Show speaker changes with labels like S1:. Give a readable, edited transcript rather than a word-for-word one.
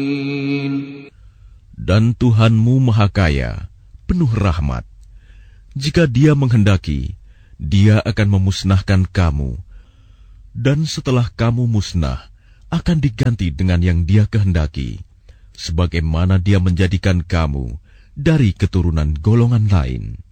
S1: Dan Tuhanmu Maha Kaya, penuh rahmat. Jika Dia menghendaki, Dia akan memusnahkan kamu, dan setelah kamu musnah, akan diganti dengan yang Dia kehendaki, sebagaimana Dia menjadikan kamu dari keturunan golongan lain.